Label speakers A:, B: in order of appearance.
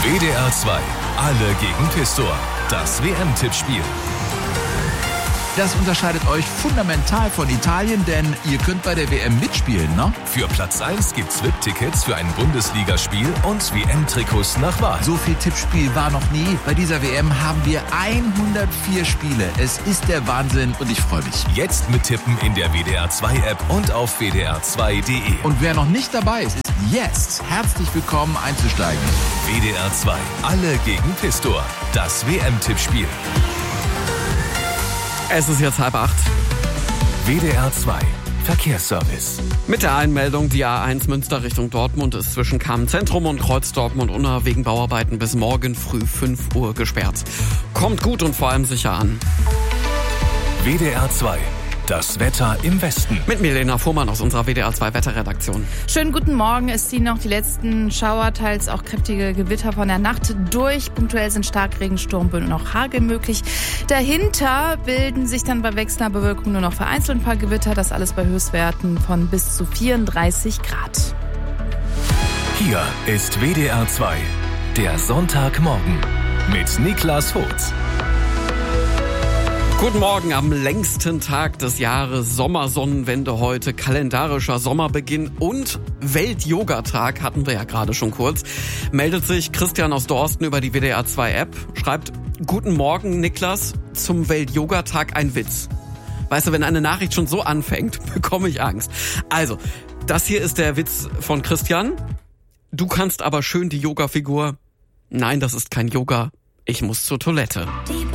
A: WDR 2, alle gegen Pistor. Das WM-Tippspiel.
B: Das unterscheidet euch fundamental von Italien, denn ihr könnt bei der WM mitspielen, ne?
A: Für Platz 1 gibt's VIP-Tickets für ein Bundesligaspiel und WM-Trikots nach Wahl.
B: So viel Tippspiel war noch nie. Bei dieser WM haben wir 104 Spiele. Es ist der Wahnsinn und ich freue mich.
A: Jetzt mittippen in der WDR 2 App und auf wdr2.de.
B: Und wer noch nicht dabei ist, ist jetzt herzlich willkommen einzusteigen.
A: WDR 2, alle gegen Pistor. Das WM-Tippspiel.
C: Es ist jetzt 7:30.
A: WDR 2, Verkehrsservice.
C: Mit der Einmeldung, die A1 Münster Richtung Dortmund ist zwischen Kammzentrum und Kreuz Dortmund-Unna wegen Bauarbeiten bis morgen früh 5 Uhr gesperrt. Kommt gut und vor allem sicher an.
A: WDR 2, das Wetter im Westen.
C: Mit Milena Fuhrmann aus unserer WDR 2 Wetterredaktion.
D: Schönen guten Morgen. Es ziehen noch die letzten Schauer, teils auch kräftige Gewitter von der Nacht durch. Punktuell sind Starkregen, Sturmböen und auch Hagel möglich. Dahinter bilden sich dann bei wechselnder Bewölkung nur noch vereinzelt ein paar Gewitter. Das alles bei Höchstwerten von bis zu 34 Grad.
A: Hier ist WDR 2, der Sonntagmorgen mit Niklas Voth.
C: Guten Morgen am längsten Tag des Jahres, Sommersonnenwende heute, kalendarischer Sommerbeginn und Welt-Yoga-Tag, hatten wir ja gerade schon kurz. Meldet sich Christian aus Dorsten über die WDR 2 App, schreibt: Guten Morgen Niklas, zum Welt-Yoga-Tag ein Witz. Weißt du, wenn eine Nachricht schon so anfängt, bekomme ich Angst. Also, das hier ist der Witz von Christian. Du kannst aber schön die Yoga-Figur. Nein, das ist kein Yoga. Ich muss zur Toilette.